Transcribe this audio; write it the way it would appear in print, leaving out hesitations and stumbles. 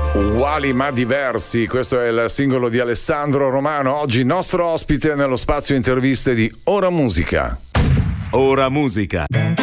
Uguali ma diversi, questo è il singolo di Alessandro Romano, oggi nostro ospite nello spazio interviste di Ora Musica. Ora Musica.